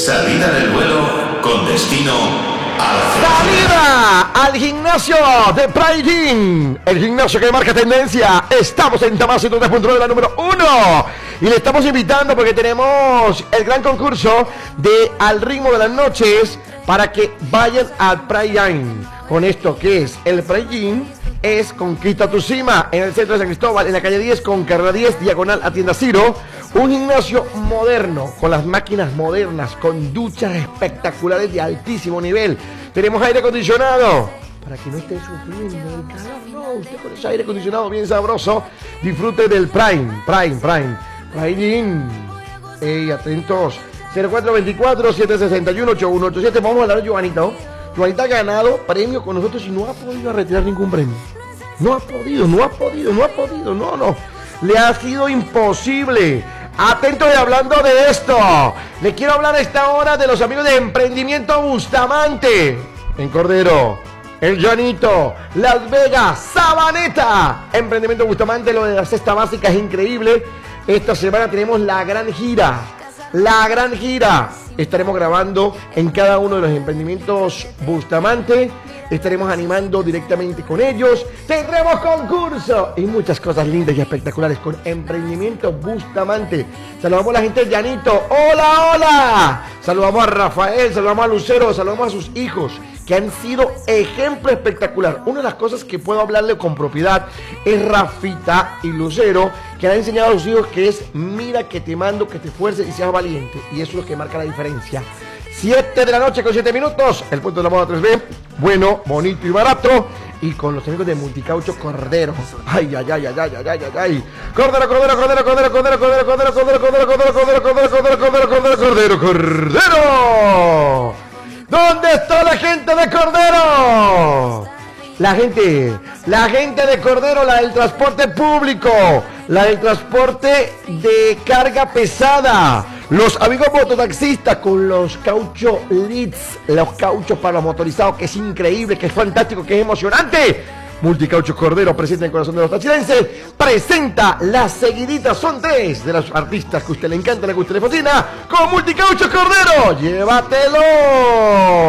Salida del vuelo con destino al ¡Salida al gimnasio de Pride Gym! El gimnasio que marca tendencia. Estamos en Tamás 103.9 de la número 1. Y le estamos invitando porque tenemos el gran concurso de Al Ritmo de las Noches para que vayan al Pride Gym. Con esto que es el Pride Gym, es Conquista tu Cima, en el centro de San Cristóbal, en la calle 10 con carrera 10, diagonal a Tienda Ciro. Un gimnasio moderno, con las máquinas modernas, con duchas espectaculares de altísimo nivel. Tenemos aire acondicionado, para que no esté sufriendo el calor. No, usted con ese aire acondicionado bien sabroso, disfrute del Prime Gym. Ey, atentos, 0424-761-8187. Vamos a hablar de Joanita. Joanita ha ganado premio con nosotros y no ha podido retirar ningún premio. No ha podido. No. Le ha sido imposible. Atentos y hablando de esto, le quiero hablar a esta hora de los amigos de Emprendimiento Bustamante. En Cordero, El Llanito, Las Vegas, Sabaneta. Emprendimiento Bustamante, lo de la cesta básica es increíble. Esta semana tenemos la gran gira. Estaremos grabando en cada uno de los emprendimientos Bustamante. Estaremos animando directamente con ellos. Tendremos concurso y muchas cosas lindas y espectaculares con Emprendimiento Bustamante. Saludamos a la gente de Llanito. ¡Hola! Saludamos a Rafael, saludamos a Lucero, saludamos a sus hijos, que han sido ejemplo espectacular. Una de las cosas que puedo hablarle con propiedad es Rafita y Lucero, que han enseñado a los hijos que es: mira que te mando, que te esfuerces y seas valiente. Y eso es lo que marca la diferencia. 7 de la noche con 7 minutos, el punto de la moda 3B, bueno, bonito y barato, y con los amigos de Multicaucho Cordero. Ay. Cordero. ¿Dónde está la gente de Cordero? La gente de Cordero, la del transporte público, la del transporte de carga pesada, los amigos mototaxistas con los cauchos Leeds, los cauchos para los motorizados, que es increíble, que es fantástico, que es emocionante. Multicaucho Cordero presenta en Corazón de los Tachirenses, presenta las seguiditas, son 3 de los artistas que a usted le encanta, que a usted le fascina, con Multicaucho Cordero. ¡Llévatelo!